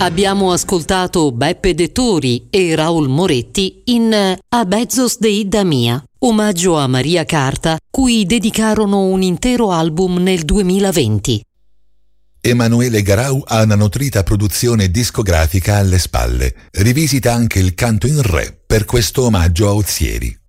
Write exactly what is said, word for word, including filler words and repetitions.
Abbiamo ascoltato Beppe Dettori e Raul Moretti in A Bezzos de Ida Mia, omaggio a Maria Carta, cui dedicarono un intero album nel duemilaventi. Emanuele Garau ha una nutrita produzione discografica alle spalle. Rivisita anche il canto in re per questo omaggio a Ozieri.